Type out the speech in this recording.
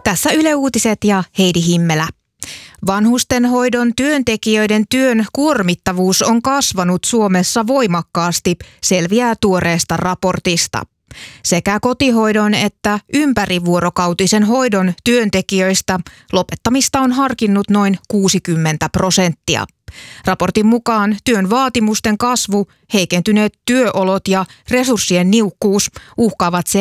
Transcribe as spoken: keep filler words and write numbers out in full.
Tässä Yle Uutiset ja Heidi Himmelä. Vanhustenhoidon työntekijöiden työn kuormittavuus on kasvanut Suomessa voimakkaasti, selviää tuoreesta raportista. Sekä kotihoidon että ympärivuorokautisen hoidon työntekijöistä lopettamista on harkinnut noin kuusikymmentä prosenttia. Raportin mukaan työn vaatimusten kasvu, heikentyneet työolot ja resurssien niukkuus uhkaavat